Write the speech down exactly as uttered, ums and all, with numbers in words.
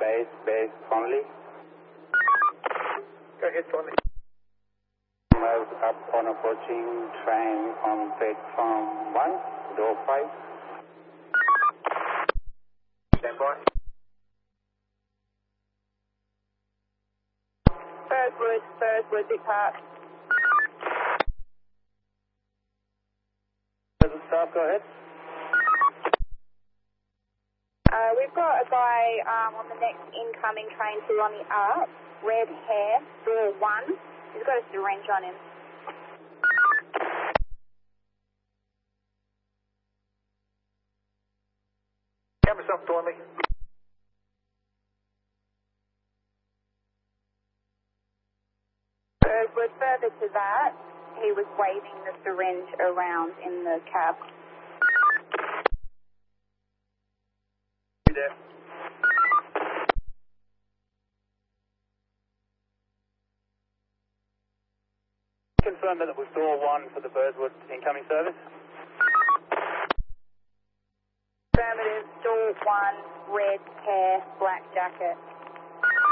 base, base only. Go ahead, Tony. Move up on approaching train on platform one, door five. Stand by. Burswood, Burswood, Big Park. Present staff, go ahead. Uh, we've got a guy um, on the next incoming train to Ronnie up, red hair, door one. He's got a syringe on him. Count myself, Tony. Burswood, further to that, he was waving the syringe around in the cab. There. Confirm that it was door one for the Burswood incoming service. Affirmative, door one, red hair, black jacket.